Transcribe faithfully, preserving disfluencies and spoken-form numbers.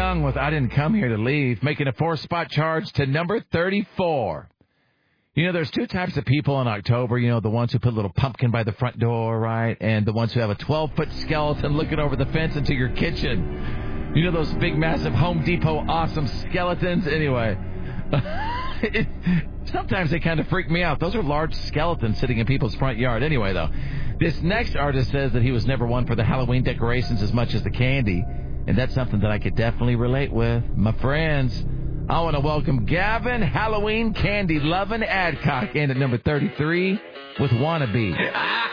Young with I Didn't Come Here to Leave, making a four-spot charge to number thirty-four. You know, there's two types of people in October. You know, the ones who put a little pumpkin by the front door, right? And the ones who have a twelve-foot skeleton looking over the fence into your kitchen. You know those big, massive Home Depot awesome skeletons? Anyway, it, sometimes they kind of freak me out. Those are large skeletons sitting in people's front yard. Anyway, though, this next artist says that he was never one for the Halloween decorations as much as the candy. And that's something that I could definitely relate with. My friends, I want to welcome Gavin Halloween Candy Lovin' Adcock in at number thirty-three with Wannabe.